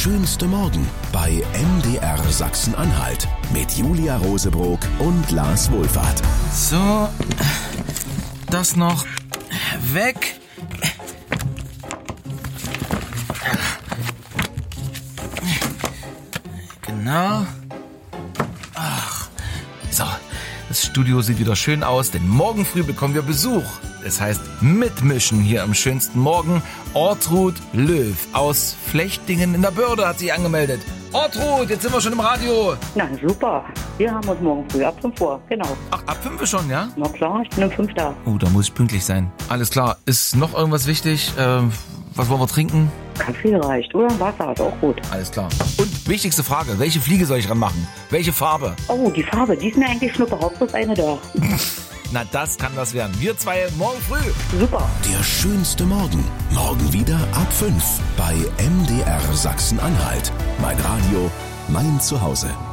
schönste Morgen bei MDR Sachsen-Anhalt mit Julia Rosebrock und Lars Wohlfahrt. So, das noch weg. Genau. Ach, so, das Studio sieht wieder schön aus, denn morgen früh bekommen wir Besuch. Das heißt, mitmischen hier am schönsten Morgen. Ortrud Löw aus Flechtingen in der Börde hat sich angemeldet. Ortrud, jetzt sind wir schon im Radio. Na super, wir haben uns morgen früh ab 5 Uhr, genau. Ach, ab 5 schon, ja? Na klar, ich bin um 5 da. Oh, da muss ich pünktlich sein. Alles klar, ist noch irgendwas wichtig? Was wollen wir trinken? Kaffee reicht, oder? Wasser ist auch gut. Alles klar. Und wichtigste Frage, welche Fliege soll ich ranmachen? Welche Farbe? Oh, die Farbe, die ist mir eigentlich schnuppe, Hauptsache eine da. Na, das kann das werden. Wir zwei morgen früh. Super. Der schönste Morgen. Morgen wieder ab 5 bei MDR Sachsen-Anhalt. Mein Radio, mein Zuhause.